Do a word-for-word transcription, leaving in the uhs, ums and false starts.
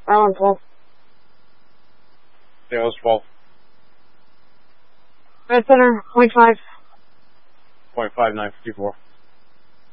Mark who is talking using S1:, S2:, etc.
S1: Island twelve.
S2: Dallas twelve.
S1: Red Center, point five.
S2: Point five nine fifty four.